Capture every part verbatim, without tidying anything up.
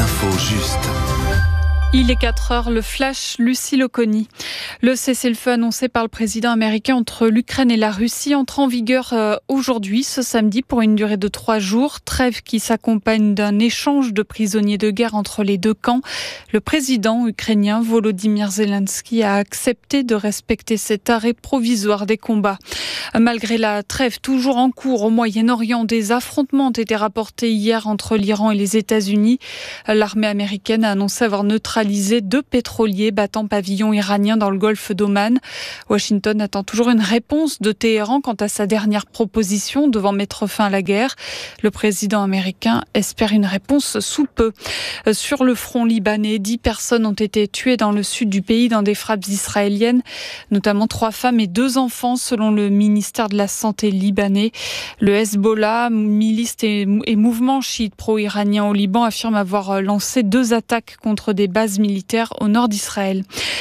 L'info juste. Il est quatre heures, le flash, Lucie Loconi. Le cessez-le-feu annoncé par le président américain entre l'Ukraine et la Russie entre en vigueur euh, aujourd'hui, ce samedi, pour une durée de trois jours. Trêve qui s'accompagne d'un échange de prisonniers de guerre entre les deux camps. Le président ukrainien Volodymyr Zelensky a accepté de respecter cet arrêt provisoire des combats. Malgré la trêve toujours en cours au Moyen-Orient, des affrontements ont été rapportés hier entre l'Iran et les États-Unis. L'armée américaine a annoncé avoir neutralisé deux pétroliers battant pavillon iranien dans le golfe d'Oman. Washington attend toujours une réponse de Téhéran quant à sa dernière proposition devant mettre fin à la guerre. Le président américain espère une réponse sous peu. Sur le front libanais, dix personnes ont été tuées dans le sud du pays dans des frappes israéliennes, notamment trois femmes et deux enfants selon le ministère de la Santé libanais. Le Hezbollah, milice et, et mouvement chiite pro-iranien au Liban, affirme avoir lancé deux attaques contre des bases militaires au nord d'Israël.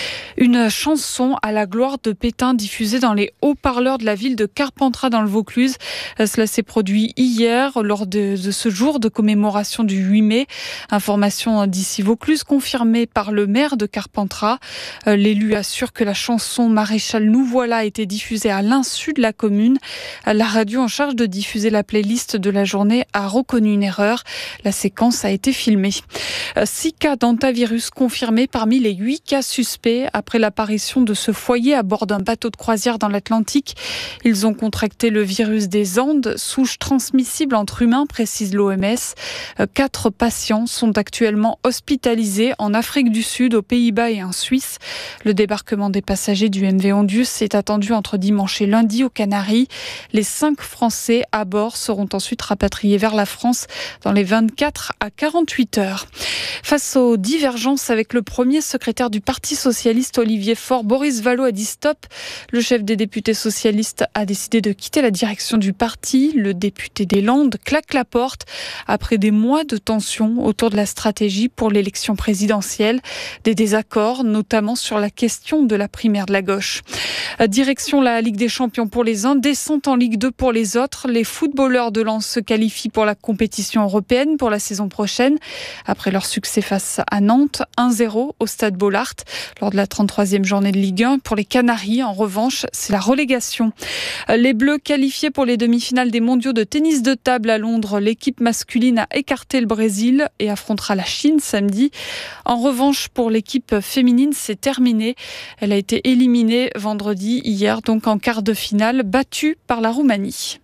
Une chanson à la gloire de Pétain diffusée dans les haut-parleurs de la ville de Carpentras dans le Vaucluse. Cela s'est produit hier lors de, de ce jour de commémoration du huit mai. Information d'ici Vaucluse confirmée par le maire de Carpentras. L'élu assure que la chanson Maréchal nous voilà a été diffusée à l'insu de la commune. La radio en charge de diffuser la playlist de la journée a reconnu une erreur. La séquence a été filmée. Six cas d'hantavirus confirmés parmi les huit cas suspects après l'apparition de ce foyer à bord d'un bateau de croisière dans l'Atlantique. Ils ont contracté le virus des Andes, souche transmissible entre humains, précise l'O M S. Quatre patients sont actuellement hospitalisés en Afrique du Sud, aux Pays-Bas et en Suisse. Le débarquement des passagers du M V Ondius est attendu entre dimanche et lundi aux Canaries. Les cinq Français à bord seront ensuite rapatriés vers la France dans les vingt-quatre à quarante-huit heures. Face aux divergences avec le premier secrétaire du Parti socialiste Olivier Faure, Boris Vallaud a dit stop. Le chef des députés socialistes a décidé de quitter la direction du parti. Le député des Landes claque la porte après des mois de tension autour de la stratégie pour l'élection présidentielle. Des désaccords, notamment sur la question de la primaire de la gauche. Direction la Ligue des Champions pour les uns, descente en Ligue deux pour les autres. Les footballeurs de Lens se qualifient pour la compétition européenne pour la saison prochaine. Après leur succès face à Nantes, un zéro au stade Bollaert lors de la trente-troisième journée de Ligue un. Pour les Canaries, en revanche, c'est la relégation. Les Bleus qualifiés pour les demi-finales des mondiaux de tennis de table à Londres. L'équipe masculine a écarté le Brésil et affrontera la Chine samedi. En revanche, pour l'équipe féminine, c'est terminé. Elle a été éliminée vendredi, hier, donc en quart de finale, battue par la Roumanie.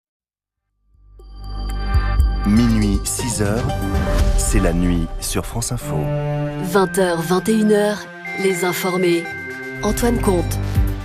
Minuit, six heures, c'est la nuit sur France Info. vingt heures, vingt et une heures, les informés. Antoine Comte.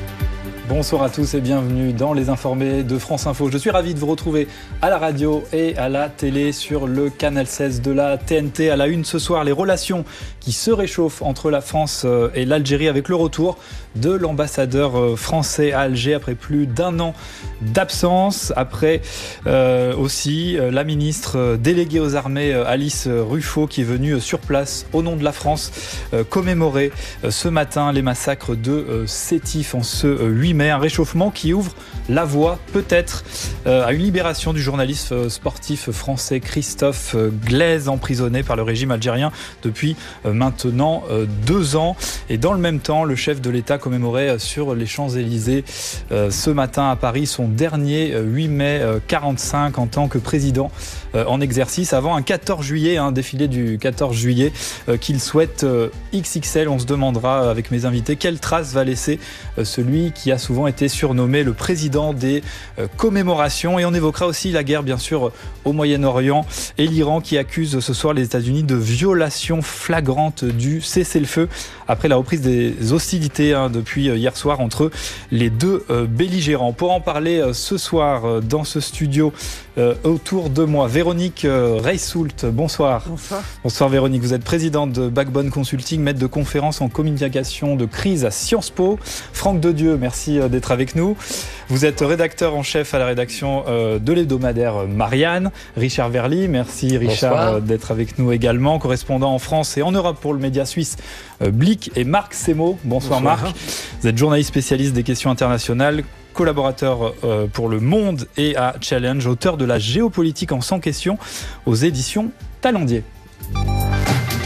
Bonsoir à tous et bienvenue dans Les Informés de France Info. Je suis ravi de vous retrouver à la radio et à la télé sur le canal seize de la T N T. À la une ce soir, les relations qui se réchauffent entre la France et l'Algérie avec le retour de l'ambassadeur français à Alger après plus d'un an d'absence. Après euh, aussi euh, la ministre déléguée aux armées Alice Ruffo qui est venue sur place au nom de la France euh, commémorer euh, ce matin les massacres de euh, Sétif en ce euh, huit mai. Un réchauffement qui ouvre la voie peut-être euh, à une libération du journaliste euh, sportif français Christophe euh, Glaise, emprisonné par le régime algérien depuis euh, maintenant euh, deux ans. Et dans le même temps, le chef de l'État commémorait sur les Champs-Élysées euh, ce matin à Paris son dernier euh, huit mai euh, quarante-cinq en tant que président euh, en exercice avant un quatorze juillet, un défilé du quatorze juillet euh, qu'il souhaite euh, X X L. On se demandera avec mes invités quelle trace va laisser euh, celui qui a souvent été surnommé le président des euh, commémorations. Et on évoquera aussi la guerre bien sûr au Moyen-Orient et l'Iran qui accuse ce soir les États-Unis de violation flagrante du cessez-le-feu après la reprise des hostilités hein, depuis hier soir entre les deux euh, belligérants. Pour en parler euh, ce soir euh, dans ce studio euh, autour de moi, Véronique euh, Reissoult, bonsoir. Bonsoir. Bonsoir Véronique, vous êtes présidente de Backbone Consulting, maître de conférences en communication de crise à Sciences Po. Franck Dedieu, merci euh, d'être avec nous. Vous êtes rédacteur en chef à la rédaction euh, de l'hebdomadaire Marianne. Richard Verly, merci Richard euh, d'être avec nous également, correspondant en France et en Europe pour le média suisse euh, Blick. Et Marc Semo, bonsoir, bonsoir Marc. Vous êtes journaliste spécialiste des questions internationales, collaborateur euh, pour Le Monde et à Challenge, auteur de La géopolitique en cent questions aux éditions Talendier.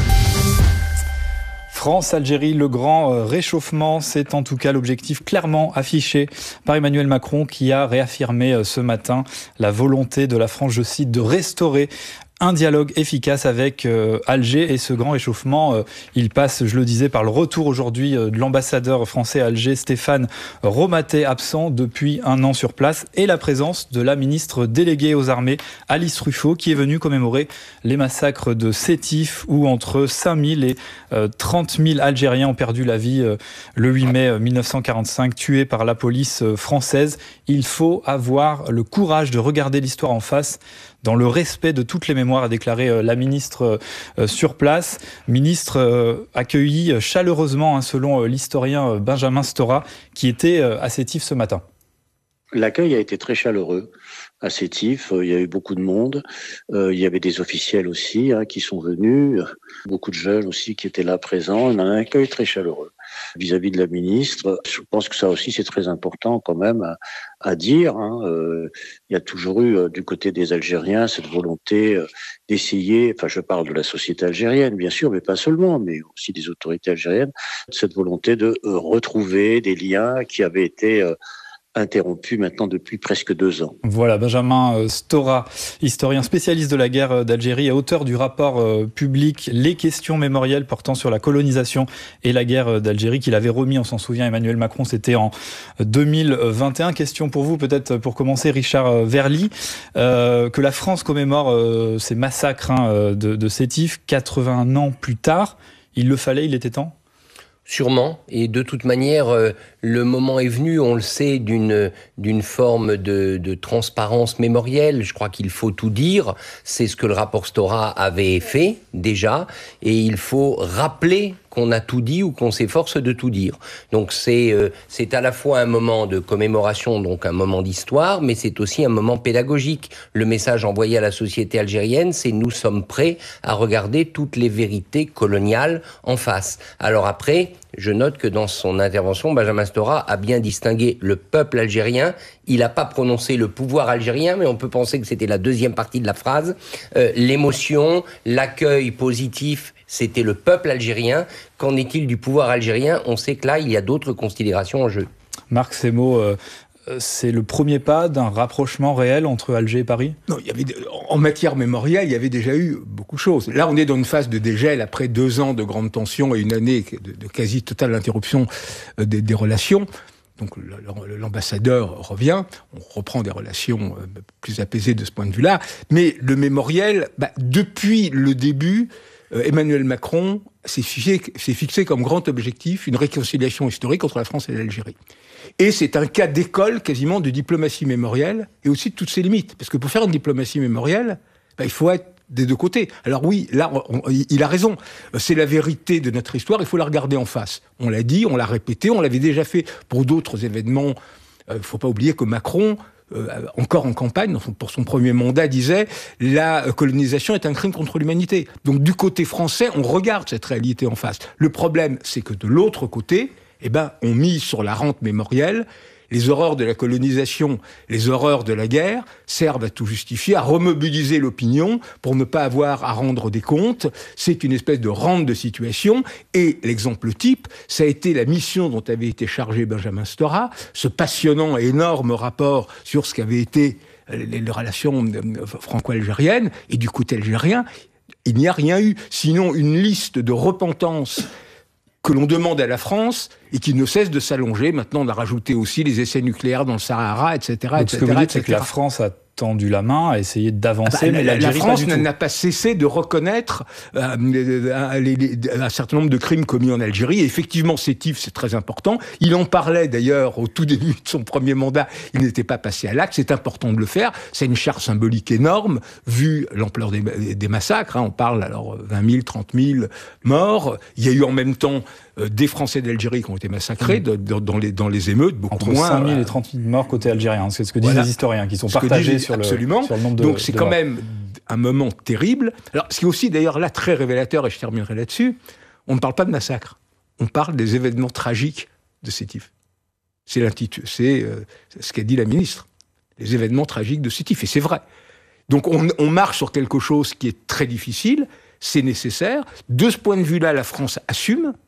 France-Algérie, le grand réchauffement, c'est en tout cas l'objectif clairement affiché par Emmanuel Macron qui a réaffirmé ce matin la volonté de la France, je cite, de restaurer un dialogue efficace avec euh, Alger. Et ce grand réchauffement, euh, il passe, je le disais, par le retour aujourd'hui euh, de l'ambassadeur français à Alger, Stéphane Romaté, absent depuis un an sur place, et la présence de la ministre déléguée aux armées, Alice Ruffaut, qui est venue commémorer les massacres de Sétif, où entre cinq mille et euh, trente mille Algériens ont perdu la vie euh, le huit mai mille neuf cent quarante-cinq, tués par la police euh, française. Il faut avoir le courage de regarder l'histoire en face, dans le respect de toutes les mémoires, a déclaré la ministre sur place. Ministre accueillie chaleureusement, selon l'historien Benjamin Stora, qui était à Sétif ce matin. L'accueil a été très chaleureux à Sétif. Il y a eu beaucoup de monde. Il y avait des officiels aussi hein, qui sont venus. Beaucoup de jeunes aussi qui étaient là présents. On a un accueil très chaleureux vis-à-vis de la ministre. Je pense que ça aussi, c'est très important quand même à, à dire. Hein. Euh, il y a toujours eu euh, du côté des Algériens cette volonté euh, d'essayer, enfin je parle de la société algérienne bien sûr, mais pas seulement, mais aussi des autorités algériennes, cette volonté de euh, retrouver des liens qui avaient été euh, interrompu maintenant depuis presque deux ans. Voilà, Benjamin Stora, historien spécialiste de la guerre d'Algérie et auteur du rapport public Les questions mémorielles portant sur la colonisation et la guerre d'Algérie qu'il avait remis, on s'en souvient, Emmanuel Macron, c'était en deux mille vingt et un. Question pour vous, peut-être pour commencer, Richard Verly, euh, que la France commémore euh, ces massacres hein, de, de Sétif quatre-vingts ans plus tard. Il le fallait, il était temps ? Sûrement, et de toute manière, euh, le moment est venu, on le sait, d'une d'une forme de, de transparence mémorielle. Je crois qu'il faut tout dire, c'est ce que le rapport Stora avait fait déjà, et il faut rappeler qu'on a tout dit ou qu'on s'efforce de tout dire. Donc c'est euh, c'est à la fois un moment de commémoration, donc un moment d'histoire, mais c'est aussi un moment pédagogique. Le message envoyé à la société algérienne, c'est nous sommes prêts à regarder toutes les vérités coloniales en face. Alors après, je note que dans son intervention, Benjamin Stora a bien distingué le peuple algérien. Il n'a pas prononcé le pouvoir algérien, mais on peut penser que c'était la deuxième partie de la phrase. Euh, l'émotion, l'accueil positif, c'était le peuple algérien. Qu'en est-il du pouvoir algérien ? On sait que là, il y a d'autres considérations en jeu. Marc, ces mots... Euh... c'est le premier pas d'un rapprochement réel entre Alger et Paris ? Non, il y avait, en matière mémorielle, il y avait déjà eu beaucoup de choses. Là, on est dans une phase de dégel après deux ans de grande tension et une année de, de quasi totale interruption des, des relations. Donc l'ambassadeur revient, on reprend des relations plus apaisées de ce point de vue-là. Mais le mémoriel, bah, depuis le début, Emmanuel Macron s'est fixé, s'est fixé comme grand objectif une réconciliation historique entre la France et l'Algérie. Et c'est un cas d'école quasiment de diplomatie mémorielle et aussi de toutes ses limites. Parce que pour faire une diplomatie mémorielle, bah, il faut être des deux côtés. Alors oui, là, on, on, il a raison. C'est la vérité de notre histoire, il faut la regarder en face. On l'a dit, on l'a répété, on l'avait déjà fait pour d'autres événements. Il euh, ne faut pas oublier que Macron, euh, encore en campagne, pour son premier mandat, disait « la colonisation est un crime contre l'humanité ». Donc du côté français, on regarde cette réalité en face. Le problème, c'est que de l'autre côté, eh ben, on mise sur la rente mémorielle. Les horreurs de la colonisation, les horreurs de la guerre servent à tout justifier, à remobiliser l'opinion pour ne pas avoir à rendre des comptes. C'est une espèce de rente de situation. Et l'exemple type, ça a été la mission dont avait été chargé Benjamin Stora, ce passionnant et énorme rapport sur ce qu'avaient été les, les relations franco-algériennes. Et du côté algérien, il n'y a rien eu, sinon une liste de repentances que l'on demande à la France et qui ne cesse de s'allonger. Maintenant, on a rajouté aussi les essais nucléaires dans le Sahara, et cetera. Donc, et cetera ce que vous dites, c'est que la France a tendu la main, a essayé d'avancer, ah bah, mais la, l'Algérie, la France pas du n'a tout. pas cessé de reconnaître euh, les, les, un certain nombre de crimes commis en Algérie. Et effectivement, Sétif, c'est très important. Il en parlait d'ailleurs au tout début de son premier mandat. Il n'était pas passé à l'acte. C'est important de le faire. C'est une charge symbolique énorme, vu l'ampleur des, des massacres. Hein. On parle alors vingt mille, trente mille morts. Il y a eu en même temps euh, des Français d'Algérie qui ont été massacrés mmh. de, de, dans, les, dans les émeutes. Beaucoup Entre moins, cinq mille et trente mille morts côté algérien. C'est ce que disent voilà. les historiens, qui sont ce partagés dit, sur, le, absolument. sur le nombre de Donc c'est de quand morts. même un moment terrible. Alors ce qui est aussi d'ailleurs là très révélateur, et je terminerai là-dessus, on ne parle pas de massacre. On parle des événements tragiques de Sétif. C'est l'intitulé, c'est euh, ce qu'a dit la ministre. Les événements tragiques de Sétif. Et c'est vrai. Donc on, on marche sur quelque chose qui est très difficile, c'est nécessaire. De ce point de vue-là, la France assume,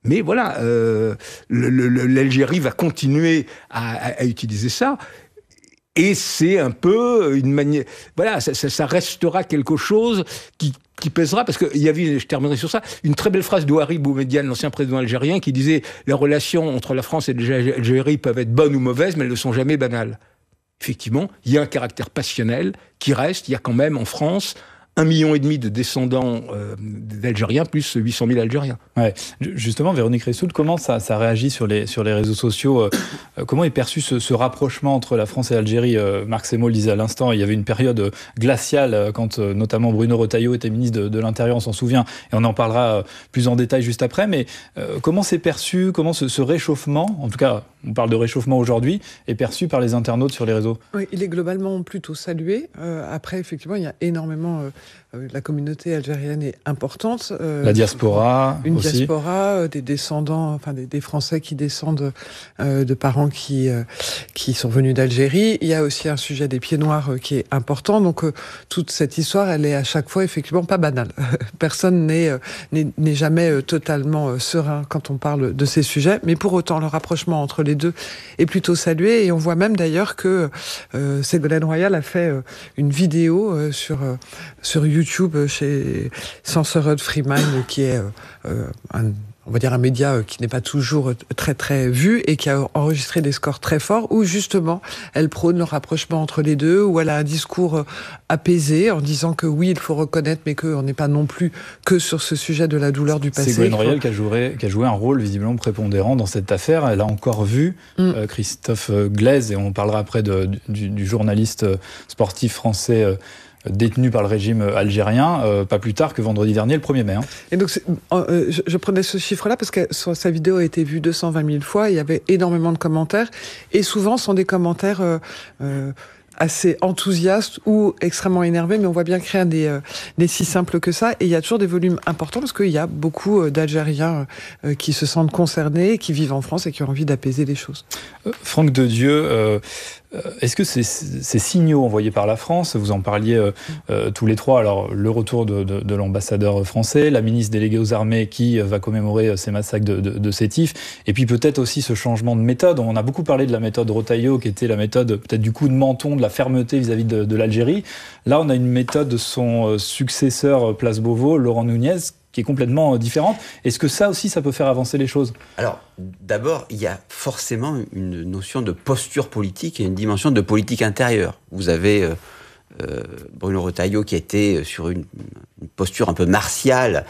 Mais voilà, euh, le, le, l'Algérie va continuer à, à, à utiliser ça. Et c'est un peu une manière... Voilà, ça, ça, ça restera quelque chose qui, qui pèsera, parce qu'il y avait, je terminerai sur ça, une très belle phrase d'Ouari Boumedienne, l'ancien président algérien, qui disait « Les relations entre la France et l'Algérie peuvent être bonnes ou mauvaises, mais elles ne sont jamais banales. » Effectivement, il y a un caractère passionnel qui reste. Il y a quand même en France un million et demi de descendants euh, d'Algériens, plus huit cent mille Algériens. Ouais. Justement, Véronique Ressoud, comment ça, ça réagit sur les, sur les réseaux sociaux euh, Comment est perçu ce, ce rapprochement entre la France et l'Algérie euh, Marc Seymour le disait à l'instant, il y avait une période glaciale euh, quand euh, notamment Bruno Retailleau était ministre de, de l'Intérieur, on s'en souvient, et on en parlera euh, plus en détail juste après, mais euh, comment c'est perçu, comment ce, ce réchauffement, en tout cas on parle de réchauffement aujourd'hui, est perçu par les internautes sur les réseaux? Oui, il est globalement plutôt salué. Euh, après, effectivement, il y a énormément... Euh, la communauté algérienne est importante. Euh, la diaspora Une aussi. diaspora, euh, des descendants, enfin des, des Français qui descendent euh, de parents qui euh, qui sont venus d'Algérie. Il y a aussi un sujet des pieds noirs euh, qui est important. Donc euh, toute cette histoire, elle est à chaque fois effectivement pas banale. Personne n'est euh, n'est, n'est jamais euh, totalement euh, serein quand on parle de ces sujets. Mais pour autant, le rapprochement entre les deux est plutôt salué. Et on voit même d'ailleurs que euh, Ségolène Royal a fait euh, une vidéo euh, sur euh, sur YouTube YouTube chez Censored Freemind, qui est euh, un, on va dire un média qui n'est pas toujours très très vu et qui a enregistré des scores très forts, où justement elle prône le rapprochement entre les deux, où elle a un discours apaisé en disant que oui, il faut reconnaître, mais qu'on n'est pas non plus que sur ce sujet de la douleur du passé. Ségolène Royal qui a joué, qui a joué un rôle visiblement prépondérant dans cette affaire. Elle a encore vu mm. euh, Christophe Glaise, et on parlera après de, du, du journaliste sportif français euh, détenu par le régime algérien, euh, pas plus tard que vendredi dernier, le premier mai. Hein. Et donc, euh, je, je prenais ce chiffre-là parce que sa vidéo a été vue deux cent vingt mille fois, il y avait énormément de commentaires, et souvent, ce sont des commentaires... Euh, euh, assez enthousiaste ou extrêmement énervé, mais on voit bien que rien n'est, euh, n'est si simple que ça. Et il y a toujours des volumes importants parce qu'il y a beaucoup d'Algériens euh, qui se sentent concernés, qui vivent en France et qui ont envie d'apaiser les choses. Euh, Franck Dedieu, euh, est-ce que ces, ces signaux envoyés par la France, vous en parliez euh, euh, tous les trois, alors le retour de, de, de l'ambassadeur français, la ministre déléguée aux armées qui va commémorer ces massacres de, de, de Sétif, et puis peut-être aussi ce changement de méthode. On a beaucoup parlé de la méthode Retailleau, qui était la méthode peut-être du coup de menton, de la fermeté vis-à-vis de, de l'Algérie. Là, on a une méthode de son successeur Place Beauvau, Laurent Nunez, qui est complètement différente. Est-ce que ça aussi, ça peut faire avancer les choses ? Alors, d'abord, il y a forcément une notion de posture politique et une dimension de politique intérieure. Vous avez euh, euh, Bruno Retailleau qui était sur une, une posture un peu martiale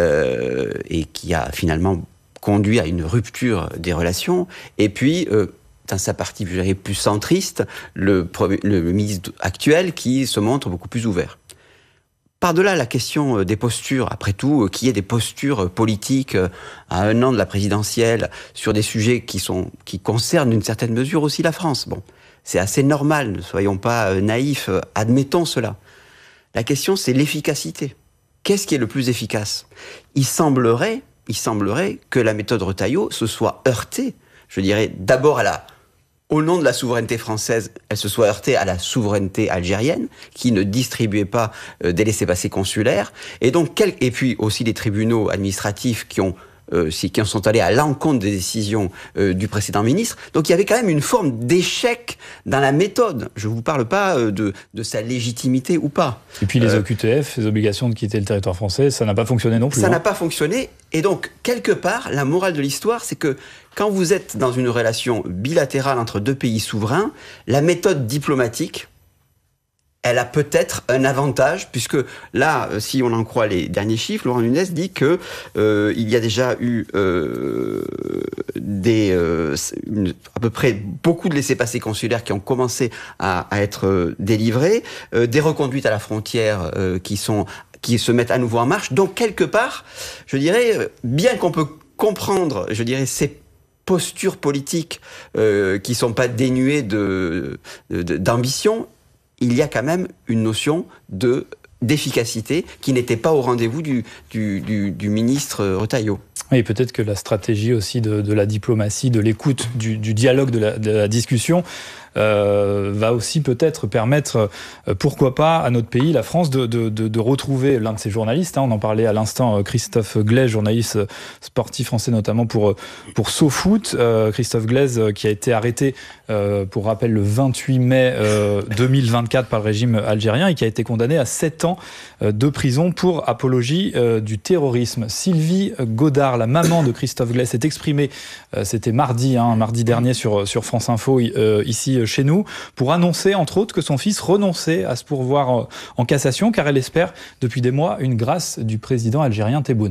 euh, et qui a finalement conduit à une rupture des relations. Et puis... Euh, dans sa partie, je dirais, plus centriste, le, le, le ministre actuel qui se montre beaucoup plus ouvert. Par-delà la question des postures, après tout, qu'il y ait des postures politiques à un an de la présidentielle sur des sujets qui sont qui concernent d'une certaine mesure aussi la France. Bon, c'est assez normal, ne soyons pas naïfs, admettons cela. La question, c'est l'efficacité. Qu'est-ce qui est le plus efficace ? Il semblerait, il semblerait que la méthode Retailleau se soit heurtée, je dirais, d'abord à la au nom de la souveraineté française, elle se soit heurtée à la souveraineté algérienne, qui ne distribuait pas euh, des laissez-passer consulaires, et donc quel... et puis aussi les tribunaux administratifs qui ont euh, qui en sont allés à l'encontre des décisions euh, du précédent ministre. Donc il y avait quand même une forme d'échec dans la méthode. Je ne vous parle pas euh, de, de sa légitimité ou pas. Et puis les euh, O Q T F, les obligations de quitter le territoire français, ça n'a pas fonctionné non plus. Ça hein. n'a pas fonctionné, et donc quelque part, la morale de l'histoire, c'est que quand vous êtes dans une relation bilatérale entre deux pays souverains, la méthode diplomatique, elle a peut-être un avantage, puisque là, si on en croit les derniers chiffres, Laurent Nunez dit que euh, il y a déjà eu euh, des, euh, une, à peu près beaucoup de laissez-passer consulaires qui ont commencé à, à être euh, délivrés, euh, des reconduites à la frontière euh, qui sont qui se mettent à nouveau en marche. Donc quelque part, je dirais, bien qu'on peut comprendre, je dirais, ces postures politiques euh, qui sont pas dénuées de, de d'ambition, il y a quand même une notion de d'efficacité qui n'était pas au rendez-vous du, du, du, du ministre Retailleau. Oui, peut-être que la stratégie aussi de, de la diplomatie, de l'écoute, du, du dialogue, de la, de la discussion euh, va aussi peut-être permettre, euh, pourquoi pas, à notre pays, la France, de, de, de, de retrouver l'un de ses journalistes. Hein, on en parlait à l'instant, Christophe Glaise, journaliste sportif français notamment pour, pour SoFoot. Euh, Christophe Glaise qui a été arrêté, euh, pour rappel, le vingt-huit mai euh, deux mille vingt-quatre par le régime algérien et qui a été condamné à sept ans de prison pour apologie euh, du terrorisme. Sylvie Godard, la maman de Christophe Glaise, s'est exprimée, euh, c'était mardi, hein, mardi dernier sur, sur France Info, euh, ici chez nous, pour annoncer, entre autres, que son fils renonçait à se pourvoir en, en cassation, car elle espère depuis des mois une grâce du président algérien Tebboune.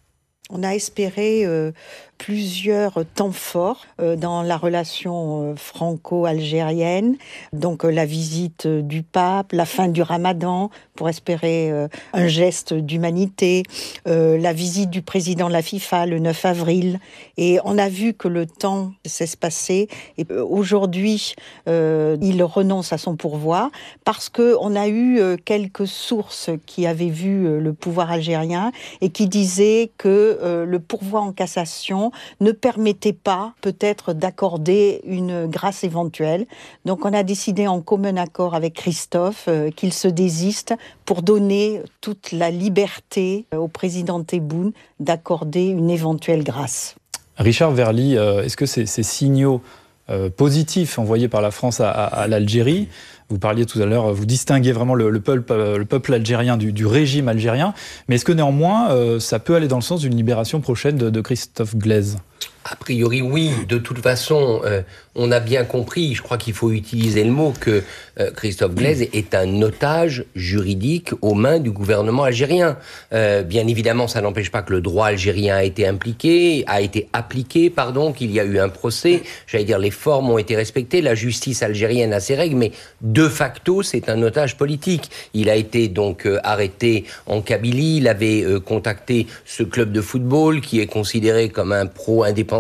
On a espéré euh, plusieurs temps forts euh, dans la relation euh, franco-algérienne, donc euh, la visite euh, du pape, la fin du ramadan, pour espérer euh, un geste d'humanité, euh, la visite du président de la FIFA le neuf avril. Et on a vu que le temps s'est passé. Et euh, aujourd'hui, euh, il renonce à son pourvoi parce qu'on a eu euh, quelques sources qui avaient vu euh, le pouvoir algérien et qui disaient que euh, le pourvoi en cassation ne permettait pas peut-être d'accorder une grâce éventuelle. Donc on a décidé en commun accord avec Christophe euh, qu'il se désiste pour donner toute la liberté au président Tebboune d'accorder une éventuelle grâce. Richard Verly, euh, est-ce que ces, ces signaux euh, positifs envoyés par la France à, à, à l'Algérie, vous parliez tout à l'heure, vous distinguez vraiment le, le, peuple, le peuple algérien du, du régime algérien, mais est-ce que néanmoins euh, ça peut aller dans le sens d'une libération prochaine de, de Christophe Glaise ? A priori, oui. De toute façon, euh, on a bien compris, je crois qu'il faut utiliser le mot, que euh, Christophe Glaise est un otage juridique aux mains du gouvernement algérien. Euh, bien évidemment, ça n'empêche pas que le droit algérien a été impliqué, a été appliqué, pardon, qu'il y a eu un procès. J'allais dire, les formes ont été respectées, la justice algérienne a ses règles, mais de facto, c'est un otage politique. Il a été donc euh, arrêté en Kabylie, il avait euh, contacté ce club de football qui est considéré comme un pro-indépendantiste,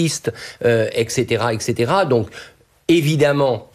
euh, et cetera, et cetera. Donc, évidemment,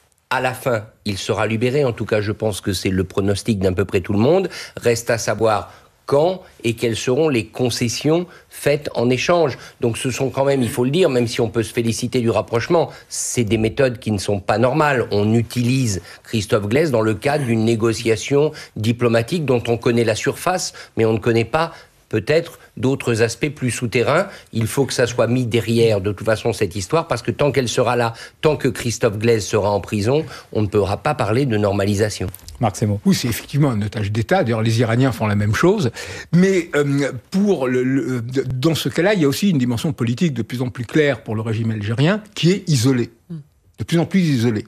à la fin, il sera libéré. En tout cas, je pense que c'est le pronostic d'à peu près tout le monde. Reste à savoir quand et quelles seront les concessions faites en échange. Donc ce sont quand même, il faut le dire, même si on peut se féliciter du rapprochement, c'est des méthodes qui ne sont pas normales. On utilise Christophe Glaise dans le cadre d'une négociation diplomatique dont on connaît la surface, mais on ne connaît pas peut-être d'autres aspects plus souterrains. Il faut que ça soit mis derrière, de toute façon, cette histoire, parce que tant qu'elle sera là, tant que Christophe Glaise sera en prison, on ne pourra pas parler de normalisation. Marc Semo. Oui, c'est effectivement un otage d'État. D'ailleurs, les Iraniens font la même chose. Mais euh, pour le, le, dans ce cas-là, il y a aussi une dimension politique de plus en plus claire pour le régime algérien, qui est isolé. De plus en plus isolé.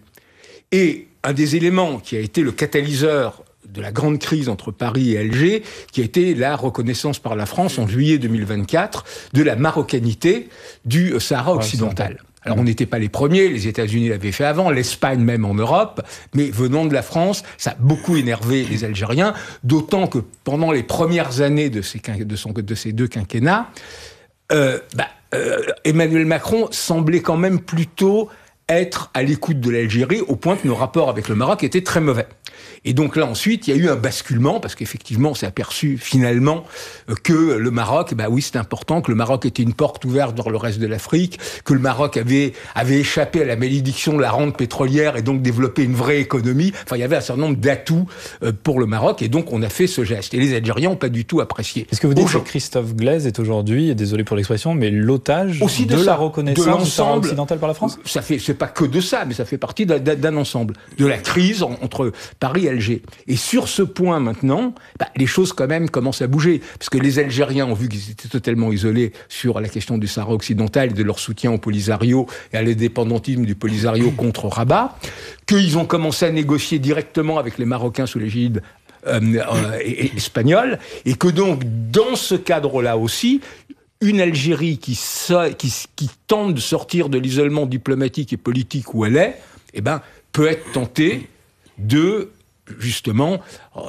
Et un des éléments qui a été le catalyseur de la grande crise entre Paris et Alger, qui a été la reconnaissance par la France en juillet deux mille vingt-quatre de la marocanité du Sahara occidental. Alors on n'était pas les premiers, les États-Unis l'avaient fait avant, l'Espagne même en Europe, mais venant de la France, ça a beaucoup énervé les Algériens, d'autant que pendant les premières années de ces, de son, de ces deux quinquennats, euh, bah, euh, Emmanuel Macron semblait quand même plutôt être à l'écoute de l'Algérie, au point que nos rapports avec le Maroc étaient très mauvais. Et donc là, ensuite, il y a eu un basculement, parce qu'effectivement, on s'est aperçu finalement que le Maroc, bah oui, c'est important, que le Maroc était une porte ouverte vers le reste de l'Afrique, que le Maroc avait, avait échappé à la malédiction de la rente pétrolière et donc développé une vraie économie. Enfin, il y avait un certain nombre d'atouts pour le Maroc, et donc on a fait ce geste. Et les Algériens n'ont pas du tout apprécié. Est-ce que vous dites que Christophe Glaise est aujourd'hui, et désolé pour l'expression, mais l'otage aussi de, de ça, la reconnaissance de l'ensemble du occidental par la France ? Ça fait, c'est pas que de ça, mais ça fait partie d'un, d'un ensemble. De la crise entre Paris et Alger. Et sur ce point maintenant, bah, les choses quand même commencent à bouger. Parce que les Algériens ont vu qu'ils étaient totalement isolés sur la question du Sahara occidental et de leur soutien au Polisario et à l'indépendantisme du Polisario contre Rabat, qu'ils ont commencé à négocier directement avec les Marocains sous l'égide euh, euh, espagnole, et que donc, dans ce cadre-là aussi, une Algérie qui, qui, qui tente de sortir de l'isolement diplomatique et politique où elle est, eh ben, peut être tentée de justement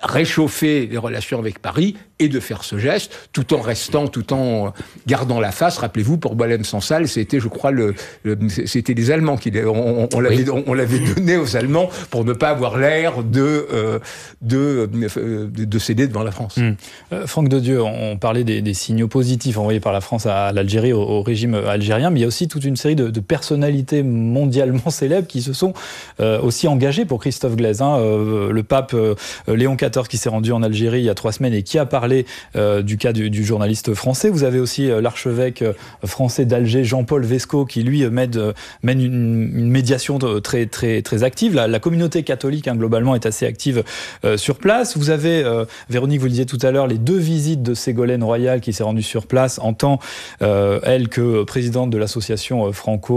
réchauffer les relations avec Paris et de faire ce geste, tout en restant, tout en gardant la face. Rappelez-vous, pour Walensensal, c'était, je crois, le, le, c'était les Allemands qui on, on, l'avait, on, on l'avait donné aux Allemands pour ne pas avoir l'air de, euh, de, de, de céder devant la France. Mmh. Euh, Franck Dedieu, on parlait des, des signaux positifs envoyés par la France à l'Algérie, au, au régime algérien, mais il y a aussi toute une série de, de personnalités mondialement célèbres qui se sont euh, aussi engagées pour Christophe Glaise. Hein. Euh, le pape euh, Léon quatorze qui s'est rendu en Algérie il y a trois semaines et qui a parlé Euh, du cas du, du journaliste français. Vous avez aussi euh, l'archevêque euh, français d'Alger, Jean-Paul Vesco, qui lui euh, mène, euh, mène une, une médiation de, très, très, très active. La, la communauté catholique, hein, globalement, est assez active euh, sur place. Vous avez, euh, Véronique, vous le disiez tout à l'heure, les deux visites de Ségolène Royal qui s'est rendue sur place en tant, euh, elle, que présidente de l'association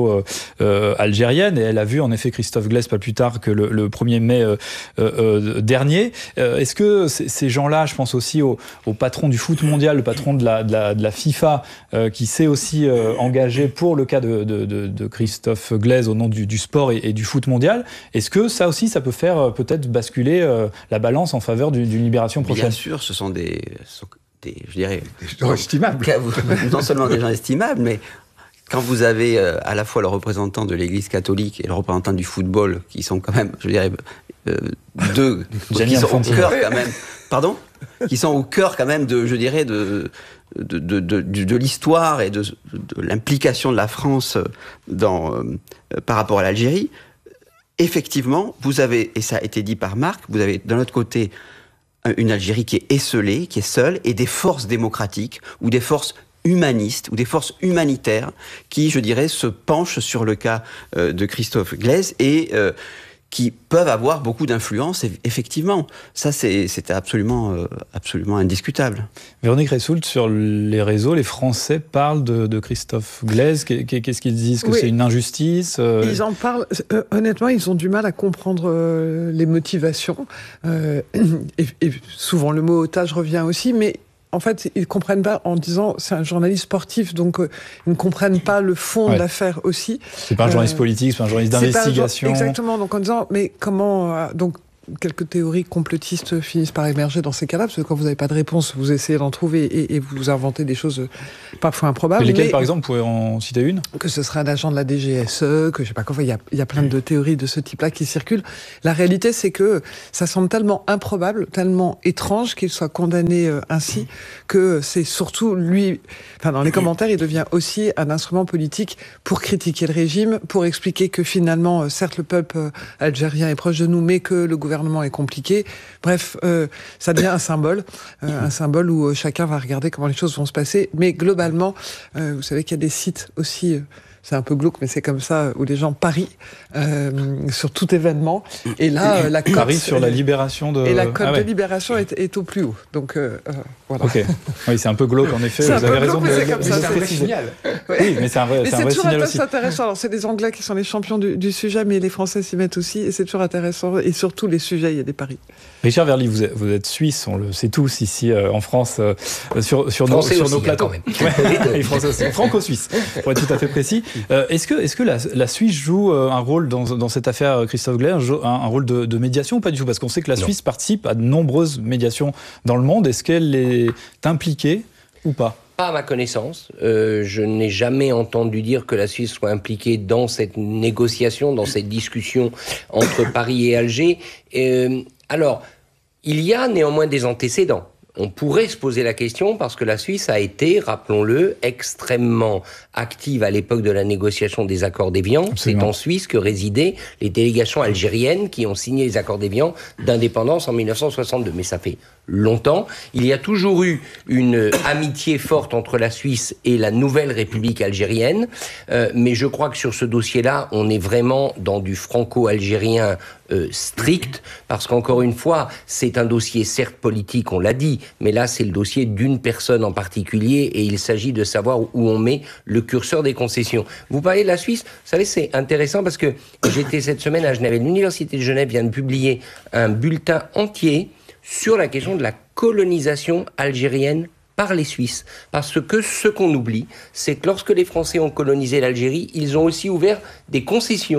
franco-algérienne. Et elle a vu, en effet, Christophe Glaise pas plus tard que le, le premier mai euh, euh, dernier. Euh, est-ce que c- ces gens-là, je pense aussi aux au patron du foot mondial, le patron de la, de la, de la FIFA, euh, qui s'est aussi euh, engagé pour le cas de, de, de, de Christophe Glaise au nom du, du sport et, et du foot mondial. Est-ce que ça aussi, ça peut faire euh, peut-être basculer euh, la balance en faveur du, d'une libération prochaine ? Bien sûr, ce sont des, des je dirais, des gens estimables. Non seulement des gens estimables, mais quand vous avez euh, à la fois le représentant de l'Église catholique et le représentant du football, qui sont quand même, je dirais, euh, deux, qui sont au cœur quand même, pardon, qui sont au cœur quand même de, je dirais, de de, de, de, de, de l'histoire et de, de l'implication de la France dans, euh, par rapport à l'Algérie. Effectivement, vous avez, et ça a été dit par Marc, vous avez d'un autre côté une Algérie qui est esseulée, qui est seule, et des forces démocratiques ou des forces humanistes ou des forces humanitaires qui, je dirais, se penchent sur le cas euh, de Christophe Glaise et euh, qui peuvent avoir beaucoup d'influence, effectivement. Ça, c'est, c'est absolument, euh, absolument indiscutable. Véronique Ressoult, sur les réseaux, les Français parlent de, de Christophe Glaise. Qu'est-ce qu'ils disent ? Que oui. C'est une injustice euh... Ils en parlent. Euh, honnêtement, ils ont du mal à comprendre euh, les motivations. Euh, et, et souvent, le mot otage revient aussi, mais en fait, ils ne comprennent pas en disant c'est un journaliste sportif, donc euh, ils ne comprennent pas le fond ouais. de l'affaire aussi. C'est pas un journaliste euh, politique, c'est un journaliste d'investigation. Un, exactement. Donc en disant mais comment euh, donc quelques théories complotistes finissent par émerger dans ces cas-là, parce que quand vous n'avez pas de réponse, vous essayez d'en trouver et, et vous inventez des choses parfois improbables. Et lesquelles, mais, par exemple, vous pouvez en citer une ? Que ce serait un agent de la D G S E, que je sais pas quoi. Il y a, il y a plein de théories de ce type-là qui circulent. La réalité, c'est que ça semble tellement improbable, tellement étrange qu'il soit condamné euh, ainsi, que c'est surtout lui. Enfin, dans les commentaires, il devient aussi un instrument politique pour critiquer le régime, pour expliquer que finalement, euh, certes, le peuple euh, algérien est proche de nous, mais que le gouvernement est compliqué. Bref, euh, ça devient un symbole, euh, un symbole où euh, chacun va regarder comment les choses vont se passer. Mais globalement, euh, vous savez qu'il y a des sites aussi, euh, c'est un peu glauque, mais c'est comme ça, où les gens parient euh, sur tout événement. Et là, euh, la cote... Paris sur la libération de... Et la cote ah ouais. de libération est, est au plus haut. Donc, euh, euh, voilà. Ok. Oui, c'est un peu glauque, en effet. C'est vous avez raison glauque, de, c'est comme de, ça, de c'est un vrai signal. Ouais. Oui, mais c'est un vrai, mais c'est c'est un vrai toujours signal aussi. intéressant. Alors, c'est les Anglais qui sont les champions du, du sujet, mais les Français s'y mettent aussi. Et c'est toujours intéressant. Et sur tous les sujets, il y a des paris. Richard Verly, vous êtes, vous êtes suisse, on le sait tous ici euh, en France, euh, sur, sur, nos, sur aussi, nos plateaux. Hein, quand même. Et français aussi. Franco-suisse, pour être tout à fait précis. Euh, est-ce que, est-ce que la, la Suisse joue un rôle dans, dans cette affaire Christophe Glaise, un, un rôle de, de médiation ou pas du tout ? Parce qu'on sait que la Suisse non. participe à de nombreuses médiations dans le monde. Est-ce qu'elle est impliquée ou pas ? Pas à ma connaissance. Euh, je n'ai jamais entendu dire que la Suisse soit impliquée dans cette négociation, dans cette discussion entre Paris et Alger. Euh, alors, il y a néanmoins des antécédents. On pourrait se poser la question parce que la Suisse a été, rappelons-le, extrêmement active à l'époque de la négociation des accords d'Évian. Absolument. C'est en Suisse que résidaient les délégations algériennes qui ont signé les accords d'Évian d'indépendance en dix-neuf cent soixante-deux. Mais ça fait longtemps. Il y a toujours eu une amitié forte entre la Suisse et la nouvelle République algérienne. Euh, mais je crois que sur ce dossier-là, on est vraiment dans du franco-algérien euh, strict, parce qu'encore une fois, c'est un dossier certes politique, on l'a dit, mais là, c'est le dossier d'une personne en particulier et il s'agit de savoir où on met le curseur des concessions. Vous parlez de la Suisse, vous savez, c'est intéressant parce que j'étais cette semaine à Genève et l'Université de Genève vient de publier un bulletin entier sur la question de la colonisation algérienne par les Suisses. Parce que ce qu'on oublie, c'est que lorsque les Français ont colonisé l'Algérie, ils ont aussi ouvert des concessions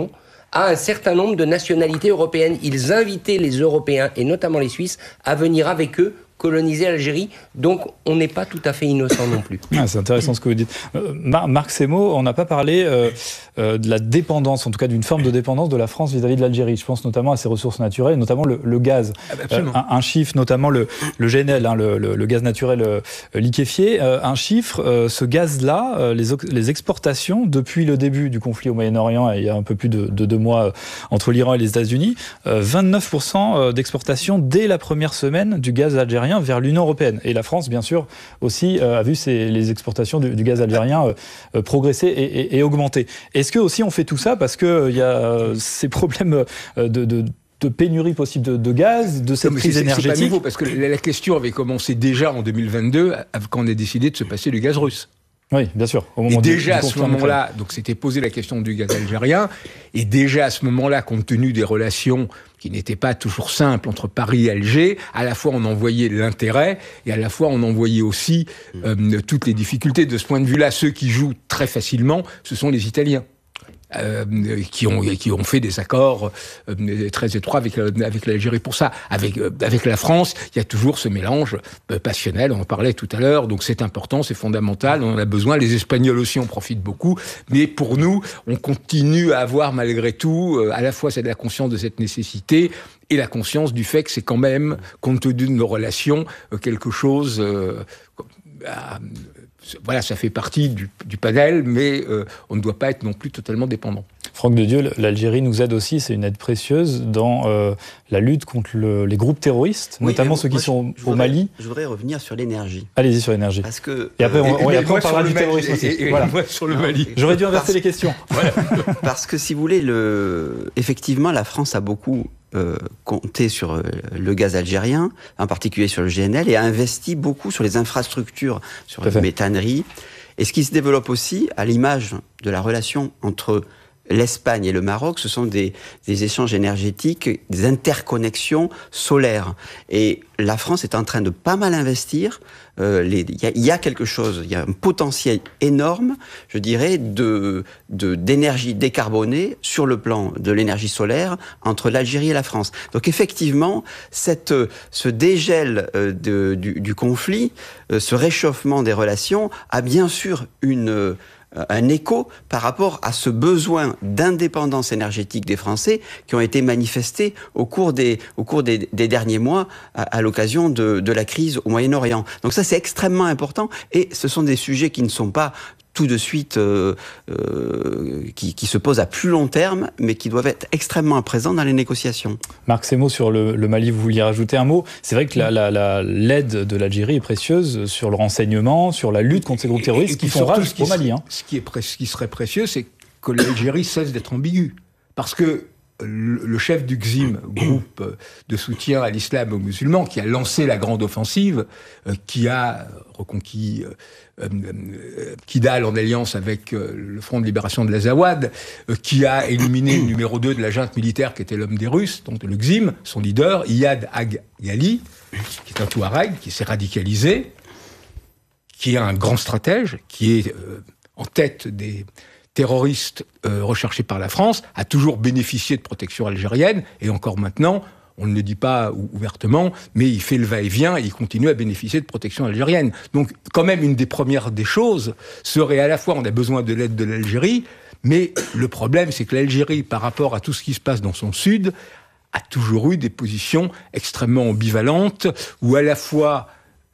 à un certain nombre de nationalités européennes. Ils invitaient les Européens, et notamment les Suisses, à venir avec eux coloniser l'Algérie, donc on n'est pas tout à fait innocent non plus. Ah, c'est intéressant ce que vous dites. Euh, Mar- Marc Semo, on n'a pas parlé euh, euh, de la dépendance, en tout cas d'une forme de dépendance de la France vis-à-vis de l'Algérie. Je pense notamment à ses ressources naturelles, notamment le, le gaz. Euh, un, un chiffre, notamment le, le G N L, hein, le, le, le gaz naturel euh, liquéfié. Euh, un chiffre, euh, ce gaz-là, euh, les, les exportations depuis le début du conflit au Moyen-Orient, il y a un peu plus de, de deux mois euh, entre l'Iran et les États-Unis, euh, vingt-neuf pour cent d'exportation dès la première semaine du gaz algérien vers l'Union européenne. Et la France, bien sûr, aussi euh, a vu ses, les exportations du, du gaz algérien euh, euh, progresser et, et, et augmenter. Est-ce que aussi on fait tout ça parce qu'il euh, y a euh, ces problèmes euh, de, de de pénurie possible de, de gaz, de cette non, crise c'est, énergétique? C'est pas nouveau, parce que la, la question avait commencé déjà en deux mille vingt-deux, quand on a décidé de se passer du gaz russe. Oui, bien sûr. Au moment et déjà du, du à ce moment-là, donc c'était posé la question du gaz algérien, et déjà à ce moment-là, compte tenu des relations qui n'étaient pas toujours simples entre Paris et Alger, à la fois on en voyait l'intérêt, et à la fois on en voyait aussi euh, toutes les difficultés. De ce point de vue-là, ceux qui jouent très facilement, ce sont les Italiens. Euh, qui ont qui ont fait des accords euh, très étroits avec avec l'Algérie pour ça. Avec euh, avec la France, il y a toujours ce mélange euh, passionnel. On en parlait tout à l'heure. Donc c'est important, c'est fondamental. On en a besoin. Les Espagnols aussi en profitent beaucoup. Mais pour nous, on continue à avoir malgré tout, euh, à la fois c'est de la conscience de cette nécessité et la conscience du fait que c'est quand même, compte tenu de nos relations, euh, quelque chose. Euh, à, Voilà, ça fait partie du, du panel, mais euh, on ne doit pas être non plus totalement dépendant. Franck de Dieu, l'Algérie nous aide aussi, c'est une aide précieuse dans euh, la lutte contre le, les groupes terroristes, oui, notamment ceux qui moi, sont je, je au voudrais, Mali. Je voudrais revenir sur l'énergie. Allez-y sur l'énergie. Parce que, et après, on, euh, on, et, et après, on parlera du terrorisme aussi. Et, et, voilà. et sur le Mali. J'aurais dû inverser les questions. Voilà. Parce que si vous voulez, le... effectivement, la France a beaucoup Euh, compté sur euh, le gaz algérien, en particulier sur le G N L, et a investi beaucoup sur les infrastructures, sur la méthanerie. Et ce qui se développe aussi, à l'image de la relation entre l'Espagne et le Maroc, ce sont des, des échanges énergétiques, des interconnexions solaires. Et la France est en train de pas mal investir. Euh, les, y a, y a quelque chose, il y a un potentiel énorme, je dirais, de, de, d'énergie décarbonée sur le plan de l'énergie solaire entre l'Algérie et la France. Donc effectivement, cette, ce dégel euh, de, du, du conflit, euh, ce réchauffement des relations a bien sûr une... un écho par rapport à ce besoin d'indépendance énergétique des Français qui ont été manifestés au cours des, au cours des, des derniers mois à, à l'occasion de, de la crise au Moyen-Orient. Donc ça, c'est extrêmement important et ce sont des sujets qui ne sont pas tout de suite euh, euh, qui, qui se posent à plus long terme, mais qui doivent être extrêmement présents dans les négociations. Marc Semo, sur le, le Mali, vous vouliez rajouter un mot. C'est vrai que la, la, la, l'aide de l'Algérie est précieuse sur le renseignement, sur la lutte contre ces groupes terroristes et, et qui font rage au Mali. Hein. Ce qui, est pré- ce qui serait précieux, c'est que l'Algérie cesse d'être ambiguë. Parce que le chef du X I M, groupe de soutien à l'islam et aux musulmans, qui a lancé la grande offensive, euh, qui a reconquis euh, euh, Kidal en alliance avec euh, le Front de libération de l'Azawad, euh, qui a éliminé le numéro deux de la junte militaire, qui était l'homme des Russes, donc de le X I M, son leader, Iyad Ag Ghali, qui est un Touareg, qui s'est radicalisé, qui est un grand stratège, qui est euh, en tête des terroriste euh, recherché par la France, a toujours bénéficié de protection algérienne, et encore maintenant, on ne le dit pas ouvertement, mais il fait le va-et-vient, et il continue à bénéficier de protection algérienne. Donc, quand même, une des premières des choses serait à la fois, on a besoin de l'aide de l'Algérie, mais le problème, c'est que l'Algérie, par rapport à tout ce qui se passe dans son sud, a toujours eu des positions extrêmement ambivalentes, où à la fois...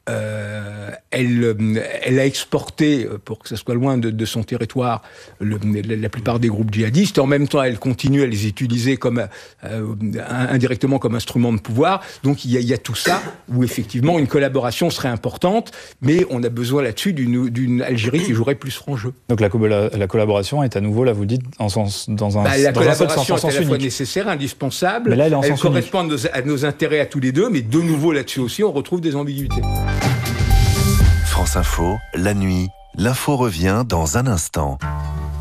Euh, elle, elle a exporté, pour que ça soit loin de, de son territoire, le, la plupart des groupes djihadistes. En même temps, elle continue à les utiliser comme, euh, indirectement comme instrument de pouvoir. Donc il y, a, il y a tout ça où effectivement une collaboration serait importante, mais on a besoin là-dessus d'une, d'une Algérie qui jouerait plus franc jeu. Donc la, la, la collaboration est à nouveau, là vous le dites, en sens, dans un, bah, la dans collaboration un seul sens, est à la fois unique. nécessaire, indispensable. Mais là, elle est en elle sens correspond à nos, à nos intérêts à tous les deux, mais de nouveau là-dessus aussi, on retrouve des ambiguïtés. France Info, la nuit, l'info revient dans un instant.